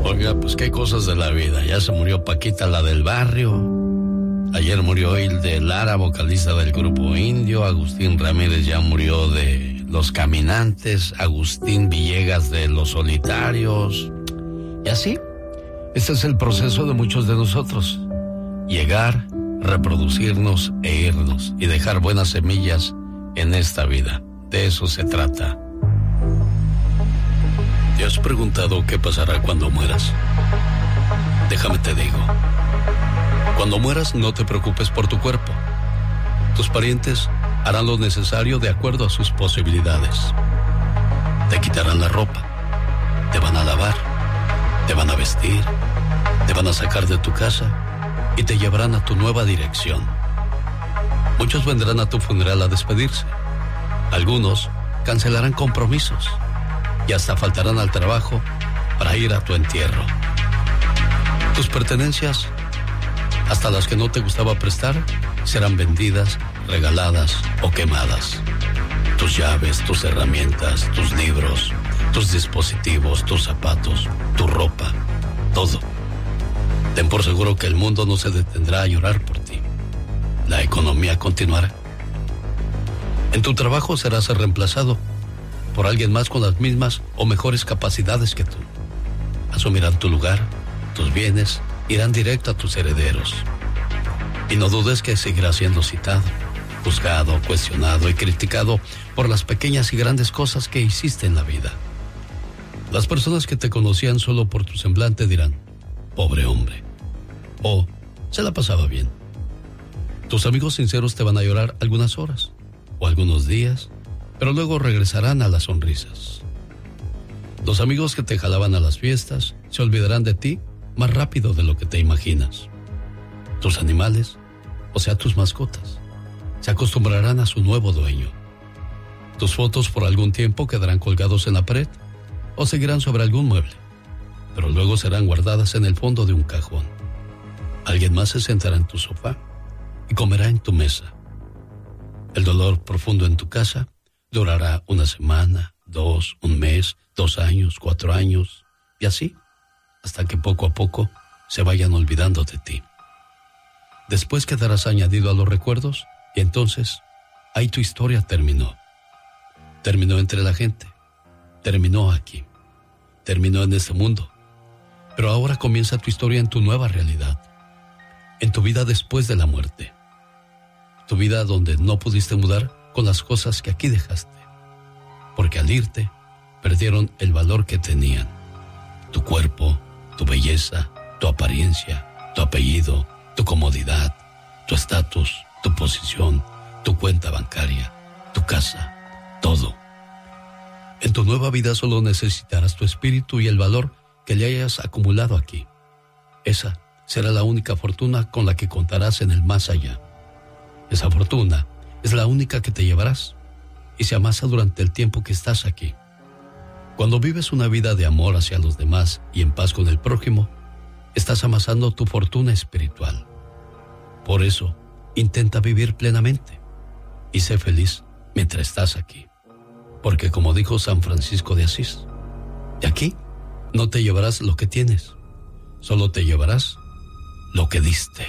Oiga, pues qué cosas de la vida. Ya se murió Paquita, la del barrio. Ayer murió Hilde Lara, vocalista del grupo Indio. Agustín Ramírez ya murió de Los Caminantes. Agustín Villegas de Los Solitarios. Y así, este es el proceso de muchos de nosotros. Llegar, reproducirnos e irnos. Y dejar buenas semillas en esta vida. De eso se trata. ¿Te has preguntado qué pasará cuando mueras? Déjame te digo. Cuando mueras, no te preocupes por tu cuerpo. Tus parientes harán lo necesario de acuerdo a sus posibilidades. Te quitarán la ropa, te van a lavar, te van a vestir, te van a sacar de tu casa y te llevarán a tu nueva dirección. Muchos vendrán a tu funeral a despedirse. Algunos cancelarán compromisos y hasta faltarán al trabajo para ir a tu entierro. Tus pertenencias, hasta las que no te gustaba prestar, serán vendidas, regaladas o quemadas. Tus llaves, tus herramientas, tus libros, tus dispositivos, tus zapatos, tu ropa, todo. Ten por seguro que el mundo no se detendrá a llorar por ti. La economía continuará. En tu trabajo serás reemplazado por alguien más con las mismas o mejores capacidades que tú. Asumirán tu lugar, tus bienes irán directo a tus herederos. Y no dudes que seguirás siendo citado, juzgado, cuestionado y criticado por las pequeñas y grandes cosas que hiciste en la vida. Las personas que te conocían solo por tu semblante dirán, pobre hombre, o se la pasaba bien. Tus amigos sinceros te van a llorar algunas horas o algunos días, pero luego regresarán a las sonrisas. Los amigos que te jalaban a las fiestas se olvidarán de ti más rápido de lo que te imaginas. Tus animales, o sea tus mascotas, se acostumbrarán a su nuevo dueño. Tus fotos por algún tiempo quedarán colgados en la pared o seguirán sobre algún mueble, pero luego serán guardadas en el fondo de un cajón. Alguien más se sentará en tu sofá y comerá en tu mesa. El dolor profundo en tu casa durará una semana, 2, un mes, 2 años, 4 años, y así, hasta que poco a poco se vayan olvidando de ti. Después quedarás añadido a los recuerdos y entonces ahí tu historia terminó. Terminó entre la gente, terminó aquí, terminó en este mundo, pero ahora comienza tu historia en tu nueva realidad, en tu vida después de la muerte, tu vida donde no pudiste mudar con las cosas que aquí dejaste, porque al irte perdieron el valor que tenían, tu cuerpo, tu belleza, tu apariencia, tu apellido, tu comodidad, tu estatus, tu posición, tu cuenta bancaria, tu casa, todo. En tu nueva vida solo necesitarás tu espíritu y el valor que le hayas acumulado aquí. Esa será la única fortuna con la que contarás en el más allá. Esa fortuna es la única que te llevarás y se amasa durante el tiempo que estás aquí. Cuando vives una vida de amor hacia los demás y en paz con el prójimo, estás amasando tu fortuna espiritual. Por eso, intenta vivir plenamente y sé feliz mientras estás aquí. Porque como dijo San Francisco de Asís, de aquí no te llevarás lo que tienes, solo te llevarás lo que diste.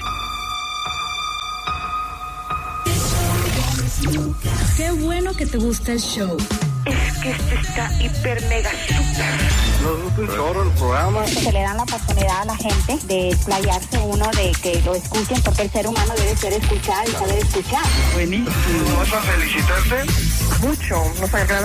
Qué bueno que te gusta el show. Es que este está hiper mega super. Nos gusta un chorro el programa. Se le dan la oportunidad a la gente de explayarse uno, de que lo escuchen, porque el ser humano debe ser escuchado y saber escuchar. Buenísimo. ¿Vas a felicitarte? Mucho, nos agrada.